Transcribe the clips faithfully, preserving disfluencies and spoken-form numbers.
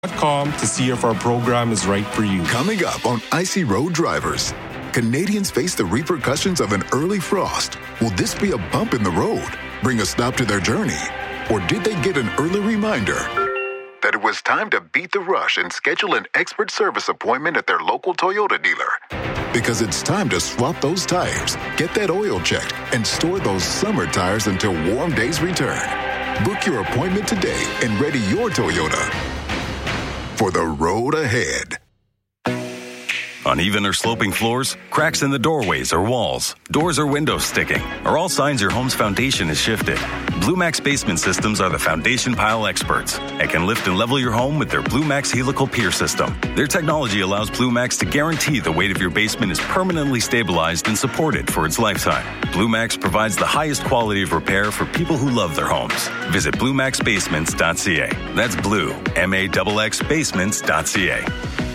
com to see if our program is right for you. Coming up on Icy Road Drivers, Canadians face the repercussions of an early frost. Will this be a bump in the road, bring a stop to their journey? Or did they get an early reminder that it was time to beat the rush and schedule an expert service appointment at their local Toyota dealer? Because it's time to swap those tires, get that oil checked, and store those summer tires until warm days return. Book your appointment today and ready your Toyota for the road ahead. Uneven or sloping floors, cracks in the doorways or walls, doors or windows sticking, are all signs your home's foundation is shifted. Blue Max Basement Systems are the foundation pile experts and can lift and level your home with their Blue Max Helical Pier System. Their technology allows Blue Max to guarantee the weight of your basement is permanently stabilized and supported for its lifetime. Blue Max provides the highest quality of repair for people who love their homes. Visit blue max basements dot c a. That's blue, M A X X basements dot c a.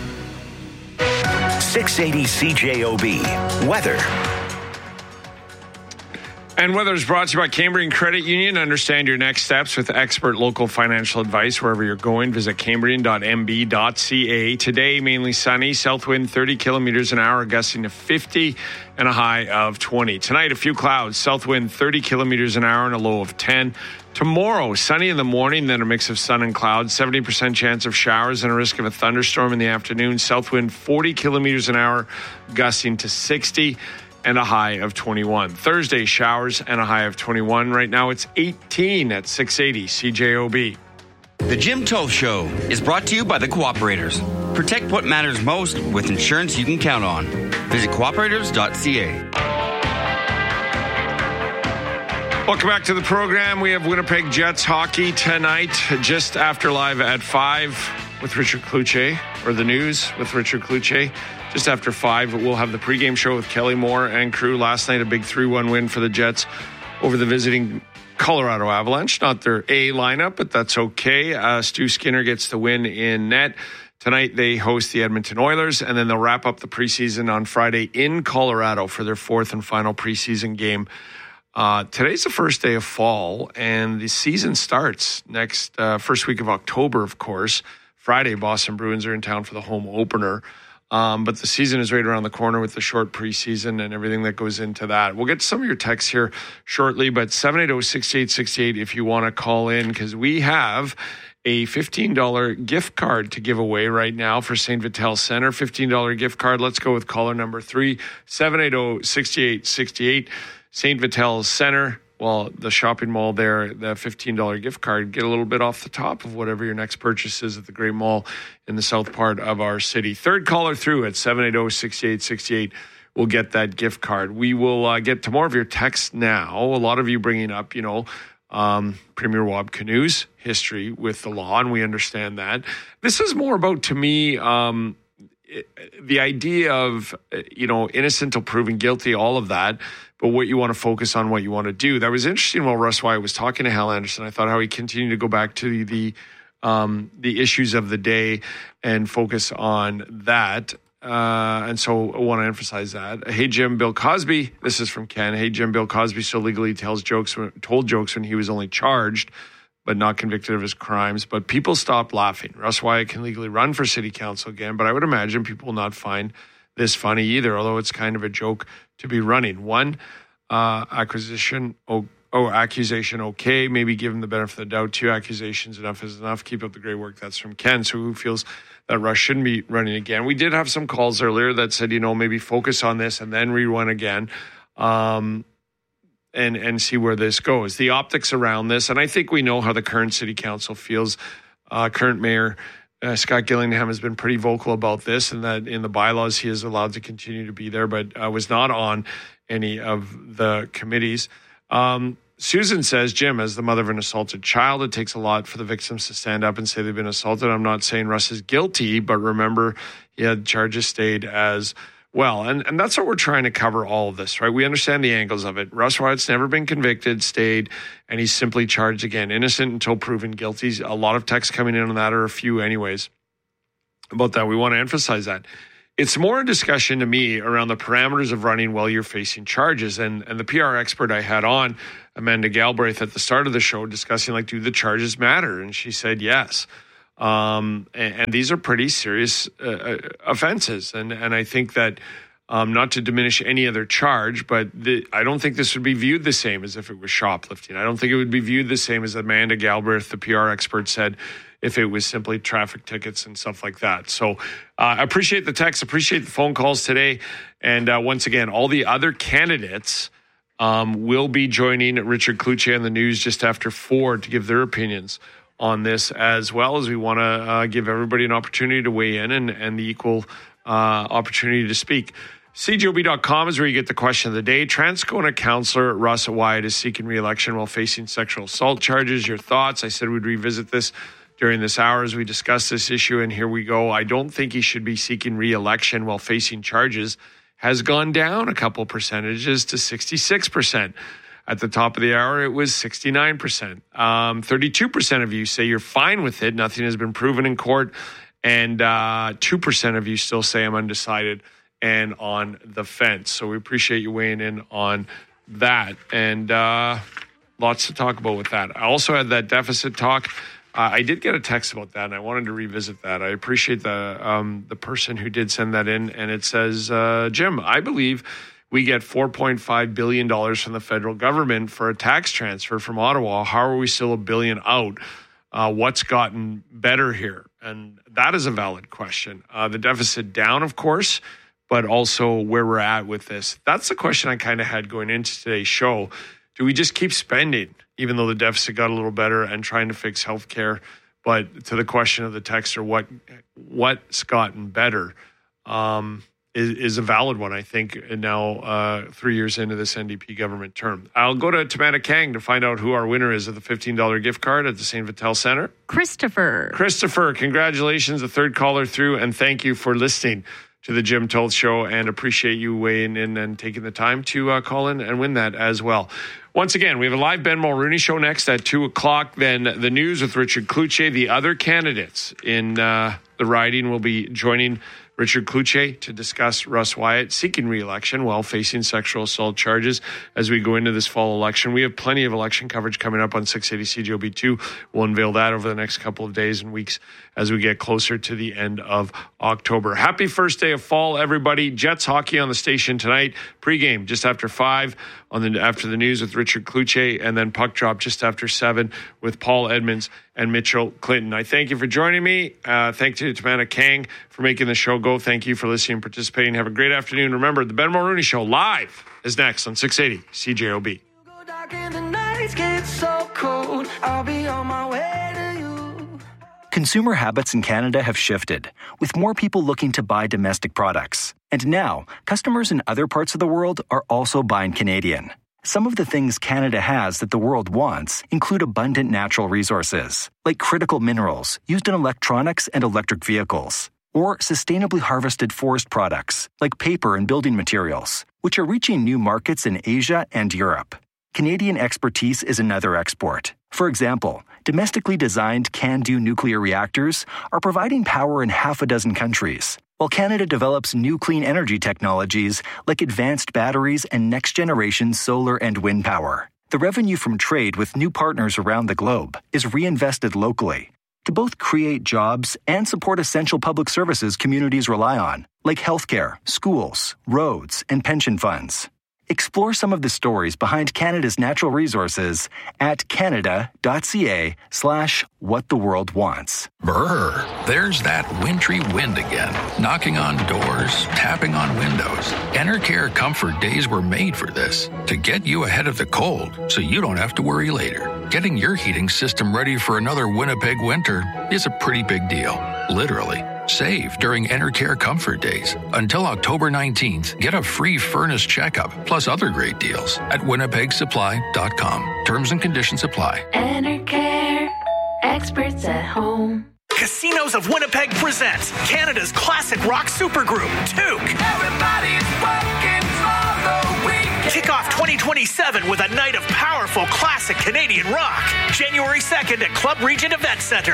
six eighty C J O B. Weather. And weather is brought to you by Cambrian Credit Union. Understand your next steps with expert local financial advice wherever you're going. Visit cambrian dot m b dot c a. Today, mainly sunny. South wind thirty kilometers an hour, gusting to fifty and a high of twenty. Tonight, a few clouds. South wind thirty kilometers an hour and a low of ten. Tomorrow, sunny in the morning, then a mix of sun and clouds. seventy percent chance of showers and a risk of a thunderstorm in the afternoon. South wind forty kilometers an hour, gusting to sixty. And a high of twenty-one. Thursday, showers and a high of twenty-one. Right now, it's eighteen at six eighty C J O B. The Jim Toth Show is brought to you by the Cooperators. Protect what matters most with insurance you can count on. Visit cooperators dot c a. Welcome back to the program. We have Winnipeg Jets hockey tonight, just after live at five with Richard Cloutier, or the news with Richard Cloutier. Just after five, we'll have the pregame show with Kelly Moore and crew. Last night, a big three one win for the Jets over the visiting Colorado Avalanche. Not their A lineup, but that's okay. Uh, Stu Skinner gets the win in net. Tonight, they host the Edmonton Oilers, and then they'll wrap up the preseason on Friday in Colorado for their fourth and final preseason game. Uh, today's the first day of fall, and the season starts next uh, first week of October, of course. Friday, Boston Bruins are in town for the home opener. Um, but the season is right around the corner with the short preseason and everything that goes into that. We'll get to some of your texts here shortly, but seven eight zero, six eight six eight if you want to call in, because we have a fifteen dollars gift card to give away right now for Saint Vital Center. fifteen dollars gift card. Let's go with caller number three, seven eight zero, six eight six eight. Saint Vital Center. Well, the shopping mall there, the fifteen dollars gift card, get a little bit off the top of whatever your next purchase is at the Great Mall in the south part of our city. Third caller through at seven eight zero, six eight six eight will get that gift card. We will uh, get to more of your texts now. A lot of you bringing up, you know, um, Premier Wab Kinu's history with the law, and we understand that. This is more about, to me, um, the idea of, you know, innocent till proven guilty, all of that, but what you want to focus on, what you want to do. That was interesting while Russ Wyatt was talking to Hal Anderson. I thought how he continued to go back to the the, um, the issues of the day and focus on that. Uh, and so I want to emphasize that. Hey, Jim, Bill Cosby. This is from Ken. Hey, Jim, Bill Cosby still legally tells jokes, when, told jokes when he was only charged, but not convicted of his crimes. But people stopped laughing. Russ Wyatt can legally run for city council again, but I would imagine people will not find this funny either, although it's kind of a joke to be running. One, uh, acquisition, oh, oh, accusation, okay. Maybe give him the benefit of the doubt. Two, accusations, enough is enough. Keep up the great work. That's from Ken. So who feels that Russ shouldn't be running again? We did have some calls earlier that said, you know, maybe focus on this and then rerun again. Um, and and see where this goes. The optics around this, and I think we know how the current city council feels. Uh, current mayor uh, Scott Gillingham has been pretty vocal about this, and that in the bylaws he is allowed to continue to be there, but uh, was not on any of the committees. Um, Susan says, Jim, as the mother of an assaulted child, it takes a lot for the victims to stand up and say they've been assaulted. I'm not saying Russ is guilty, but remember he had charges stayed as well. And and that's what we're trying to cover, all of this, right? We understand the angles of it. Russ Wyatt's never been convicted, stayed, and he's simply charged again. Innocent until proven guilty. A lot of texts coming in on that, or a few anyways, about that. We want to emphasize that. It's more a discussion to me around the parameters of running while you're facing charges. And and the P R expert I had on, Amanda Galbraith, at the start of the show discussing, like, do the charges matter? And she said yes. Um, and, and these are pretty serious uh, offenses. And, and I think that, um, not to diminish any other charge, but the, I don't think this would be viewed the same as if it was shoplifting. I don't think it would be viewed the same as Amanda Galbraith, the P R expert, said, if it was simply traffic tickets and stuff like that. So I uh, appreciate the text, appreciate the phone calls today. And uh, once again, all the other candidates um, will be joining Richard Cloutier on the news just after four to give their opinions on this, as well as we want to uh, give everybody an opportunity to weigh in and, and the equal uh, opportunity to speak. C J O B dot com is where you get the question of the day. Transcona councillor Russ Wyatt is seeking re-election while facing sexual assault charges. Your thoughts? I said we'd revisit this during this hour as we discuss this issue, and here we go. I don't think he should be seeking re-election while facing charges. Has gone down a couple percentages to sixty-six percent. At the top of the hour, it was sixty-nine percent. Um, thirty-two percent of you say you're fine with it. Nothing has been proven in court. And uh, two percent of you still say I'm undecided and on the fence. So we appreciate you weighing in on that. And uh, lots to talk about with that. I also had that deficit talk. Uh, I did get a text about that, and I wanted to revisit that. I appreciate the um, the person who did send that in. And it says, uh, Jim, I believe we get four point five billion dollars from the federal government for a tax transfer from Ottawa. How are we still a billion out? Uh, what's gotten better here? And that is a valid question. Uh, the deficit down, of course, but also where we're at with this. That's the question I kind of had going into today's show. Do we just keep spending, even though the deficit got a little better, and trying to fix healthcare? But to the question of the texter, what what's gotten better? Um, Is, is a valid one, I think, now uh, three years into this N D P government term. I'll go to Tamana Kang to find out who our winner is of the fifteen dollars gift card at the Saint Vital Center. Christopher. Christopher, congratulations, the third caller through, and thank you for listening to the Jim Toth Show, and appreciate you weighing in and taking the time to uh, call in and win that as well. Once again, we have a live Ben Mulrooney show next at two o'clock. Then the news with Richard Cloutier. The other candidates in uh, the riding will be joining Richard Cloutier to discuss Russ Wyatt seeking re-election while facing sexual assault charges as we go into this fall election. We have plenty of election coverage coming up on six eighty C J O B two. We'll unveil that over the next couple of days and weeks as we get closer to the end of October. Happy first day of fall, everybody. Jets hockey on the station tonight. Pre-game just after five on the after the news with Richard Cloutier, and then puck drop just after seven with Paul Edmonds and Mitchell Clinton. I thank you for joining me. Uh, thank you to Tamana Kang for making the show go. Thank you for listening and participating. Have a great afternoon. Remember, the Ben Mulrooney Show live is next on six eighty C J O B. Consumer habits in Canada have shifted, with more people looking to buy domestic products. And now, customers in other parts of the world are also buying Canadian. Some of the things Canada has that the world wants include abundant natural resources, like critical minerals used in electronics and electric vehicles, or sustainably harvested forest products, like paper and building materials, which are reaching new markets in Asia and Europe. Canadian expertise is another export. For example, domestically designed CANDU nuclear reactors are providing power in half a dozen countries, while Canada develops new clean energy technologies like advanced batteries and next-generation solar and wind power. The revenue from trade with new partners around the globe is reinvested locally to both create jobs and support essential public services communities rely on, like healthcare, schools, roads, and pension funds. Explore some of the stories behind Canada's natural resources at canada.ca slash what the world wants. Brr, there's that wintry wind again, knocking on doors, tapping on windows. Enercare Comfort Days were made for this, to get you ahead of the cold so you don't have to worry later. Getting your heating system ready for another Winnipeg winter is a pretty big deal, literally. Save during Enercare Comfort Days. Until October nineteenth, get a free furnace checkup, plus other great deals at winnipeg supply dot com. Terms and conditions apply. Enercare, experts at home. Casinos of Winnipeg presents Canada's classic rock supergroup, Toque. Everybody's working for the weekend. Kick off twenty twenty-seven with a night of powerful classic Canadian rock. January second at Club Regent Event Center.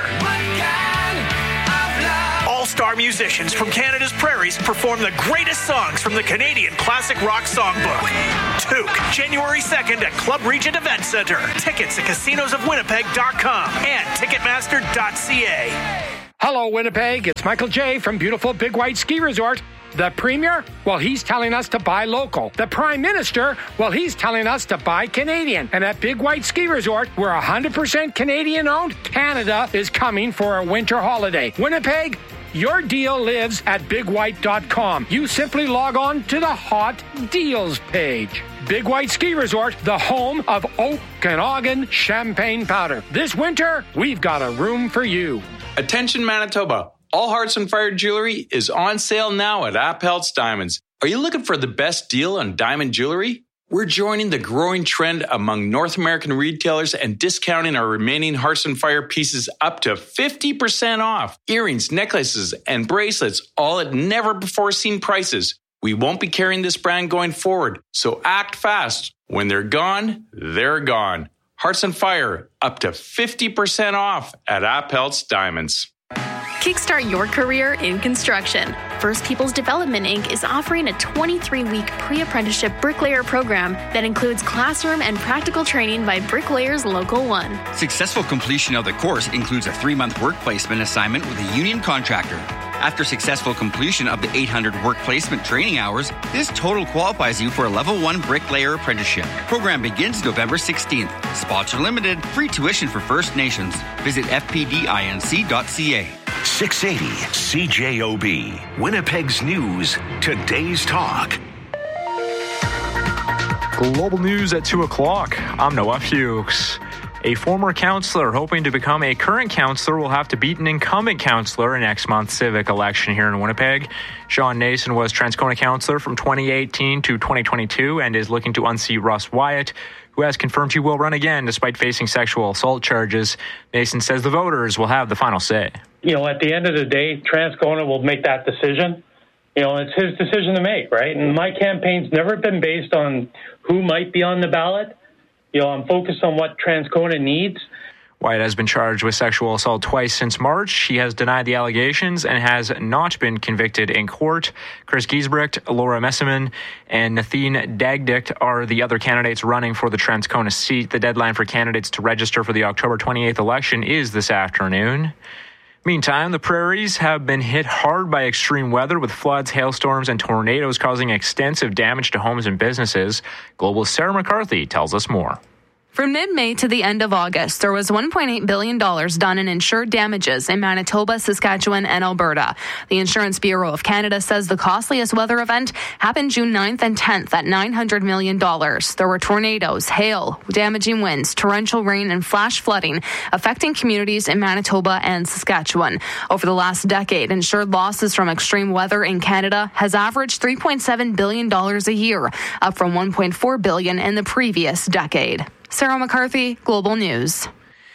All-star musicians from Canada's prairies perform the greatest songs from the Canadian Classic Rock Songbook. Toque, January second at Club Regent Event Center. Tickets at casinos of winnipeg dot com and ticketmaster dot c a. Hello, Winnipeg. It's Michael J. from beautiful Big White Ski Resort. The Premier? Well, he's telling us to buy local. The Prime Minister? Well, he's telling us to buy Canadian. And at Big White Ski Resort, we're one hundred percent Canadian owned. Canada is coming for a winter holiday. Winnipeg? Your deal lives at big white dot com. You simply log on to the Hot Deals page. Big White Ski Resort, the home of Okanagan champagne powder. This winter, we've got a room for you. Attention Manitoba. All Hearts on Fire jewelry is on sale now at Appelt's Diamonds. Are you looking for the best deal on diamond jewelry? We're joining the growing trend among North American retailers and discounting our remaining Hearts on Fire pieces up to fifty percent off. Earrings, necklaces, and bracelets, all at never-before-seen prices. We won't be carrying this brand going forward, so act fast. When they're gone, they're gone. Hearts on Fire, up to fifty percent off at Appelt's Diamonds. Kickstart your career in construction. First Peoples Development Incorporated is offering a twenty-three week pre-apprenticeship bricklayer program that includes classroom and practical training by Bricklayers Local one. Successful completion of the course includes a three-month work placement assignment with a union contractor. After successful completion of the eight hundred work placement training hours, this total qualifies you for a level one bricklayer apprenticeship. Program begins November sixteenth. Spots are limited. Free tuition for First Nations. Visit f p d inc dot c a. six eighty C J O B, Winnipeg's News, today's talk. Global news at two o'clock. I'm Noah Fuchs. A former counselor hoping to become a current counselor will have to beat an incumbent counselor in next month's civic election here in Winnipeg. Sean Nason was Transcona counselor from twenty eighteen to twenty twenty-two and is looking to unseat Russ Wyatt, who has confirmed he will run again despite facing sexual assault charges. Nason says the voters will have the final say. You know, at the end of the day, Transcona will make that decision. You know, it's his decision to make, right? And my campaign's never been based on who might be on the ballot. You know, I'm focused on what Transcona needs. Wyatt has been charged with sexual assault twice since March. He has denied the allegations and has not been convicted in court. Chris Giesbrecht, Laura Messiman, and Nathine Dagdicht are the other candidates running for the Transcona seat. The deadline for candidates to register for the October twenty-eighth election is this afternoon. Meantime, the prairies have been hit hard by extreme weather with floods, hailstorms, and tornadoes causing extensive damage to homes and businesses. Global's Sarah McCarthy tells us more. From mid-May to the end of August, there was one point eight billion dollars done in insured damages in Manitoba, Saskatchewan, and Alberta. The Insurance Bureau of Canada says the costliest weather event happened June ninth and tenth at nine hundred million dollars. There were tornadoes, hail, damaging winds, torrential rain, and flash flooding affecting communities in Manitoba and Saskatchewan. Over the last decade, insured losses from extreme weather in Canada has averaged three point seven billion dollars a year, up from one point four billion dollars in the previous decade. Sarah McCarthy, Global News.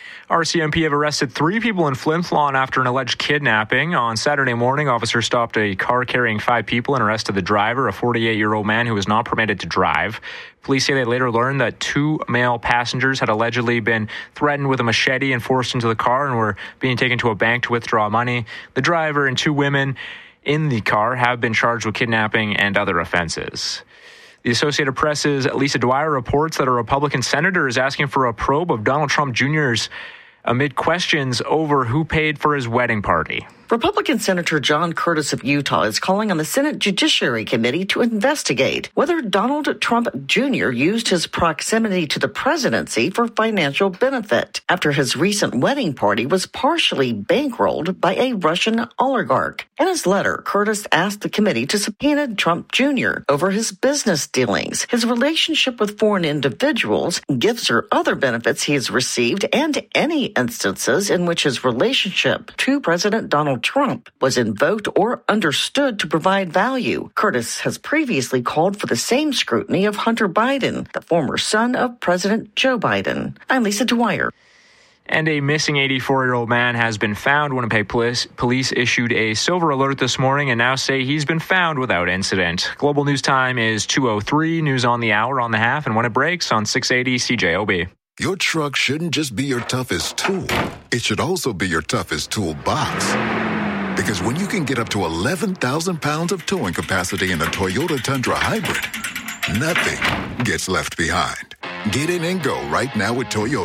R C M P have arrested three people in Flin Flon after an alleged kidnapping. On Saturday morning, officers stopped a car carrying five people and arrested the driver, a forty-eight-year-old man who was not permitted to drive. Police say they later learned that two male passengers had allegedly been threatened with a machete and forced into the car and were being taken to a bank to withdraw money. The driver and two women in the car have been charged with kidnapping and other offenses. The Associated Press's Lisa Dwyer reports that a Republican senator is asking for a probe of Donald Trump Junior's amid questions over who paid for his wedding party. Republican Senator John Curtis of Utah is calling on the Senate Judiciary Committee to investigate whether Donald Trump Junior used his proximity to the presidency for financial benefit after his recent wedding party was partially bankrolled by a Russian oligarch. In his letter, Curtis asked the committee to subpoena Trump Junior over his business dealings, his relationship with foreign individuals, gifts or other benefits he has received, and any instances in which his relationship to President Donald Trump was invoked or understood to provide value. Curtis has previously called for the same scrutiny of Hunter Biden, the former son of President Joe Biden. I'm Lisa Dwyer. And a missing eighty-four-year-old man has been found. Winnipeg police, police issued a silver alert this morning and now say he's been found without incident. Global News Time is two oh three. News on the hour, on the half, and when it breaks on six eighty C J O B. Your truck shouldn't just be your toughest tool. It should also be your toughest toolbox. Because when you can get up to eleven thousand pounds of towing capacity in a Toyota Tundra Hybrid, nothing gets left behind. Get in and go right now with Toyota.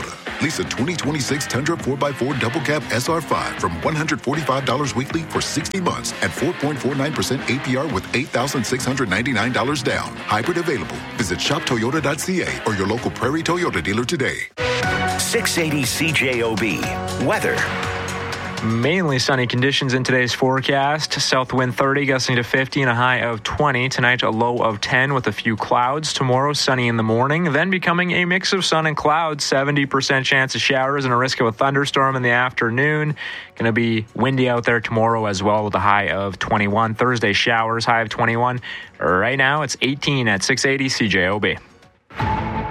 Lease a twenty twenty-six Tundra four by four Double Cab S R five from one hundred forty-five dollars weekly for sixty months at four point four nine percent A P R with eight thousand six hundred ninety-nine dollars down. Hybrid available. Visit shop toyota dot c a or your local Prairie Toyota dealer today. six eighty C J O B. Weather. Mainly sunny conditions in today's forecast. South wind thirty, gusting to fifty, and a high of twenty. Tonight, a low of ten with a few clouds. Tomorrow, sunny in the morning, then becoming a mix of sun and clouds. seventy percent chance of showers and a risk of a thunderstorm in the afternoon. Going to be windy out there tomorrow as well with a high of twenty-one. Thursday, showers, high of twenty-one. Right now, it's eighteen at six eighty C J O B.